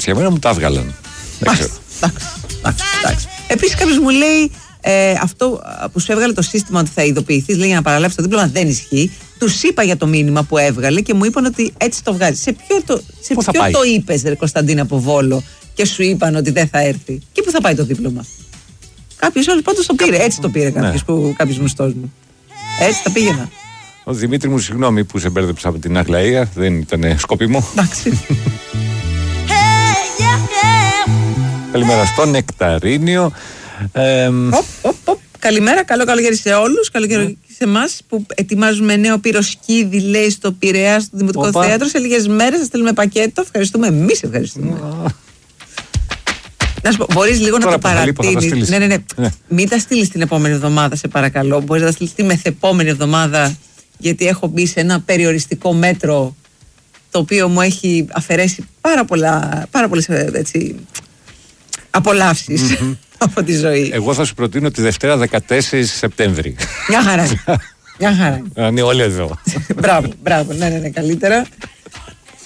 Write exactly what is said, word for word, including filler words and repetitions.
διαδικασία. Εμένα μου τα έβγαλαν. Εντάξει. Επίσης κάποιος μου λέει ε, αυτό που σου έβγαλε το σύστημα ότι θα ειδοποιηθείς, λέει, για να παραλάβεις το δίπλωμα, δεν ισχύει. Τους είπα για το μήνυμα που έβγαλε και μου είπαν ότι έτσι το βγάζει. Σε ποιο το, σε ποιο το είπες, ρε Κωνσταντίνα, από Βόλο, και σου είπαν ότι δεν θα έρθει? Και πού θα πάει το δίπλωμα? Κάποιος άλλος πάντως το πήρε. Έτσι το πήρε κάποιος, ναι. που, κάποιος γνωστός μου. Έτσι τα πήγαινα. Ο Δημήτρη μου, συγγνώμη που σε μπέρδεψα με την Αγλαία, δεν ήταν σκόπιμο. Εντάξει. Καλημέρα στο Νεκταρίνιο. Ε, οπ, οπ, οπ. Καλημέρα, καλό καλοκαίρι σε όλους. Καλοκαίρι σε εμάς που ετοιμάζουμε νέο πυροσκίδι, λέει, στο Πειραιά, στο Δημοτικό Οπα. Θέατρο. Σε λίγες μέρες θα στείλουμε πακέτο. Ευχαριστούμε. Εμείς ευχαριστούμε. Να σου πω, μπορείς λίγο τώρα να το παρατείνεις? Ναι, ναι, ναι, ναι. Μην τα στείλεις την επόμενη εβδομάδα, σε παρακαλώ. Μπορείς να τα στείλεις τη μεθεπόμενη εβδομάδα, γιατί έχω μπει σε ένα περιοριστικό μέτρο το οποίο μου έχει αφαιρέσει πάρα, πολλά, πάρα πολλές έτσι, απολαύσεις mm-hmm. από τη ζωή. Εγώ θα σου προτείνω τη Δευτέρα δεκατέσσερις Σεπτέμβρη. Μια χαρά. Μια χαρά. Να είναι όλοι εδώ. Μπράβο, μπράβο. Ναι, ναι, ναι, καλύτερα.